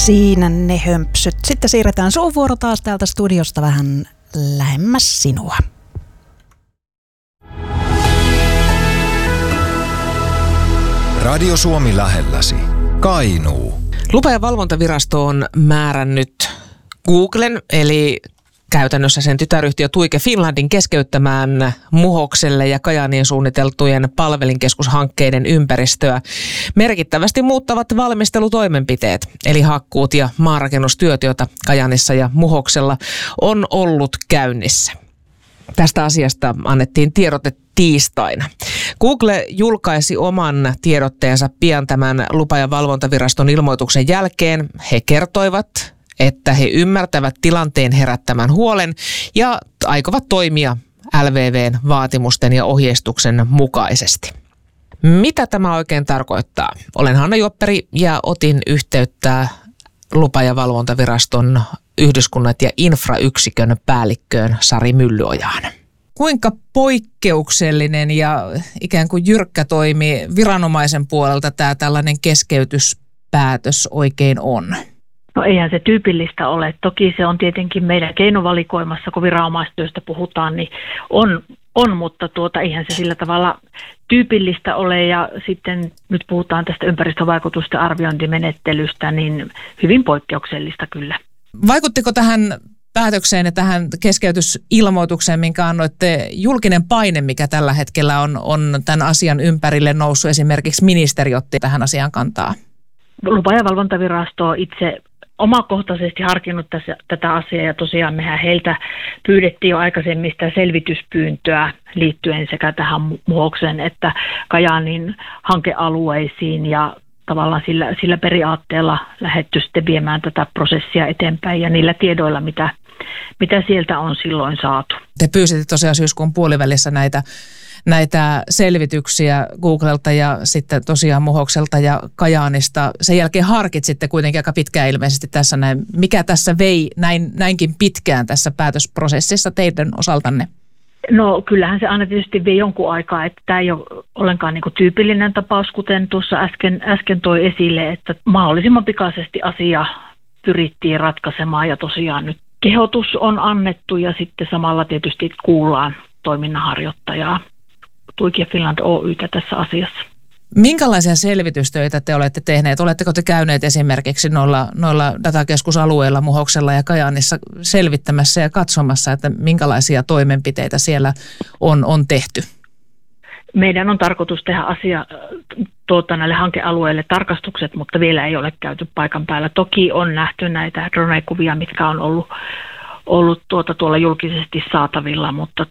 Siinä ne hömpsyt. Sitten siirretään suuvuoro taas täältä studiosta vähän lähemmäs sinua. Radio Suomi lähelläsi. Kainuu. Lupa- ja valvontavirasto on määrännyt Googlen, eli käytännössä sen tytäryhtiö Tuike Finlandin keskeyttämään Muhokselle ja Kajaaniin suunniteltujen palvelinkeskushankkeiden ympäristöä merkittävästi muuttavat valmistelutoimenpiteet, eli hakkuut ja maanrakennustyöt, joita Kajaanissa ja Muhoksella on ollut käynnissä. Tästä asiasta annettiin tiedote tiistaina. Google julkaisi oman tiedotteensa pian tämän lupa- ja valvontaviraston ilmoituksen jälkeen. He kertoivat, että he ymmärtävät tilanteen herättämän huolen ja aikovat toimia LVV:n vaatimusten ja ohjeistuksen mukaisesti. Mitä tämä oikein tarkoittaa? Olen Hanna Jopperi ja otin yhteyttä lupa- ja valvontaviraston yhdyskunnat ja infrayksikön päällikköön Sari Myllyojaan. Kuinka poikkeuksellinen ja ikään kuin jyrkkä toimi viranomaisen puolelta tämä tällainen keskeytyspäätös oikein on? No eihän se tyypillistä ole. Toki se on tietenkin meidän keinovalikoimassa, kun viranomaistyöstä puhutaan, niin on mutta eihän se sillä tavalla tyypillistä ole. Ja sitten nyt puhutaan tästä ympäristövaikutusten arviointimenettelystä, niin hyvin poikkeuksellista kyllä. Vaikuttiko tähän päätökseen ja tähän keskeytysilmoitukseen, minkä annoitte, julkinen paine, mikä tällä hetkellä on tämän asian ympärille noussut? Esimerkiksi ministeri otti tähän asiaan kantaa. Lupa- ja valvontavirasto on itse omakohtaisesti harkinnut tätä asiaa ja tosiaan mehän heiltä pyydettiin jo aikaisemmin sitä selvityspyyntöä liittyen sekä tähän Muhoksen että Kajaanin hankealueisiin ja tavallaan sillä periaatteella lähdetty sitten viemään tätä prosessia eteenpäin ja niillä tiedoilla, mitä sieltä on silloin saatu. Te pyysitte tosiaan syyskuun puolivälissä näitä selvityksiä Googlelta ja sitten tosiaan Muhokselta ja Kajaanista. Sen jälkeen harkitsitte kuitenkin aika pitkään ilmeisesti tässä näin. Mikä tässä vei näinkin pitkään tässä päätösprosessissa teidän osaltanne? No kyllähän se aina tietysti vie jonkun aikaa, että tämä ei ole ollenkaan niin kuin tyypillinen tapaus, kuten tuossa äsken toi esille, että mahdollisimman pikaisesti asia pyrittiin ratkaisemaan ja tosiaan nyt kehotus on annettu ja sitten samalla tietysti kuullaan toiminnanharjoittajaa Tuike Finland Oy:tä tässä asiassa. Minkälaisia selvitystöitä te olette tehneet? Oletteko te käyneet esimerkiksi noilla datakeskusalueilla Muhoksella ja Kajaanissa selvittämässä ja katsomassa, että minkälaisia toimenpiteitä siellä on tehty? Meidän on tarkoitus tehdä näille hankealueille tarkastukset, mutta vielä ei ole käyty paikan päällä. Toki on nähty näitä drone-kuvia, mitkä on ollut tuolla julkisesti saatavilla, mutta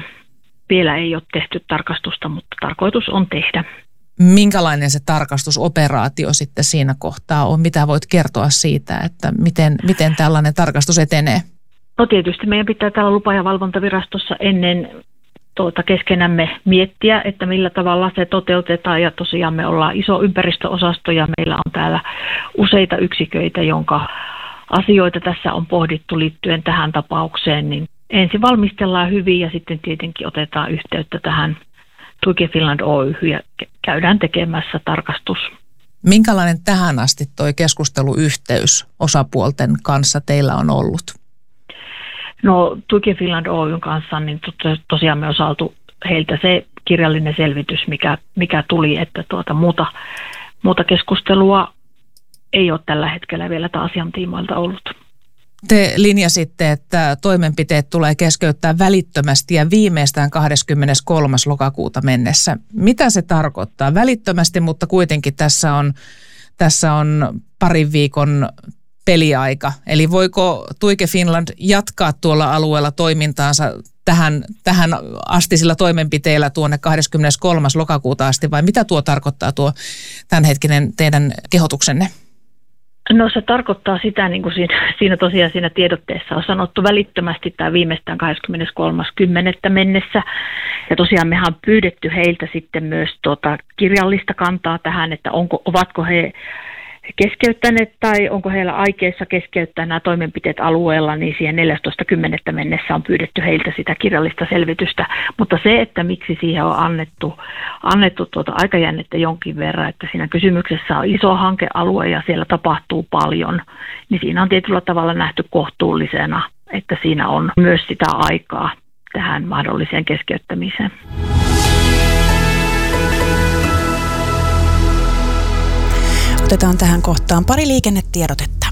vielä ei ole tehty tarkastusta, mutta tarkoitus on tehdä. Minkälainen se tarkastusoperaatio sitten siinä kohtaa on? Mitä voit kertoa siitä, että miten tällainen tarkastus etenee? No tietysti meidän pitää täällä lupa- ja valvontavirastossa ennen keskenämme miettiä, että millä tavalla se toteutetaan. Ja tosiaan me ollaan iso ympäristöosasto ja meillä on täällä useita yksiköitä, jonka asioita tässä on pohdittu liittyen tähän tapaukseen. Niin ensin valmistellaan hyvin ja sitten tietenkin otetaan yhteyttä tähän Tuike Finland Oy:hyn ja käydään tekemässä tarkastus. Minkälainen tähän asti toi keskusteluyhteys osapuolten kanssa teillä on ollut? No Tuike Finland Oy:n kanssa niin tosiaan me on saatu heiltä se kirjallinen selvitys, mikä tuli, että muuta keskustelua ei ole tällä hetkellä vielä asian tiimoilta ollut. Te linjasitte, että toimenpiteet tulee keskeyttää välittömästi ja viimeistään 23. lokakuuta mennessä. Mitä se tarkoittaa? Välittömästi, mutta kuitenkin tässä on parin viikon peliaika. Eli voiko Tuike Finland jatkaa tuolla alueella toimintaansa tähän astisilla toimenpiteillä tuonne 23. lokakuuta asti vai mitä tuo tarkoittaa tuo tämänhetkinen teidän kehotuksenne? No se tarkoittaa sitä, niin kuin siinä tiedotteessa on sanottu välittömästi tai viimeistään 23.10. mennessä. Ja tosiaan mehän on pyydetty heiltä sitten myös kirjallista kantaa tähän, että ovatko he keskeyttäneet tai onko heillä aikeissa keskeyttää nämä toimenpiteet alueella, niin siihen 14.10. mennessä on pyydetty heiltä sitä kirjallista selvitystä. Mutta se, että miksi siihen on annettu aikajännettä jonkin verran, että siinä kysymyksessä on iso hankealue ja siellä tapahtuu paljon, niin siinä on tietyllä tavalla nähty kohtuullisena, että siinä on myös sitä aikaa tähän mahdolliseen keskeyttämiseen. Otetaan tähän kohtaan pari liikennetiedotetta.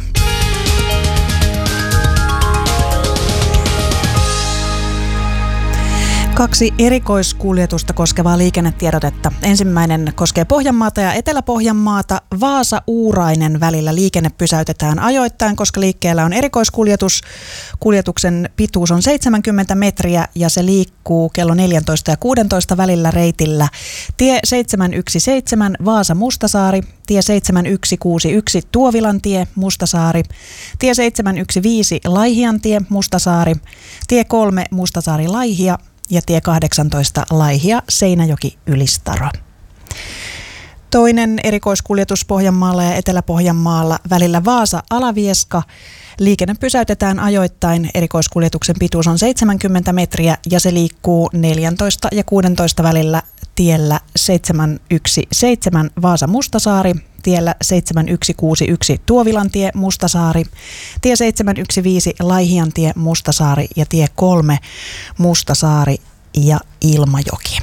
Kaksi erikoiskuljetusta koskevaa liikennetiedotetta. Ensimmäinen koskee Pohjanmaata ja Etelä-Pohjanmaata. Vaasa-Uurainen välillä liikenne pysäytetään ajoittain, koska liikkeellä on erikoiskuljetus. Kuljetuksen pituus on 70 metriä ja se liikkuu kello 14 ja 16 välillä reitillä. Tie 717 Vaasa-Mustasaari, tie 7161 Tuovilantie Mustasaari, tie 715 Laihiantie Mustasaari, tie 3 Mustasaari-Laihia ja tie 18 Laihia Seinäjoki-Ylistaro. Toinen erikoiskuljetus Pohjanmaalla ja Etelä-Pohjanmaalla välillä Vaasa-Alavieska. Liikenne pysäytetään ajoittain. Erikoiskuljetuksen pituus on 70 metriä ja se liikkuu 14 ja 16 välillä tiellä 717 Vaasa-Mustasaari, tiellä 7161 Tuovilantie Mustasaari, tie 715 Laihiantie Mustasaari ja tie 3 Mustasaari ja Ilmajoki.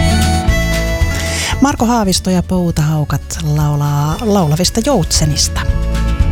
Marko Haavisto ja Poutahaukat laulaa laulavista joutsenista.